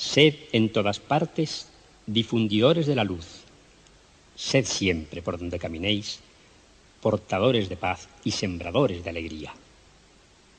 Sed en todas partes difundidores de la luz. Sed siempre, por donde caminéis, portadores de paz y sembradores de alegría.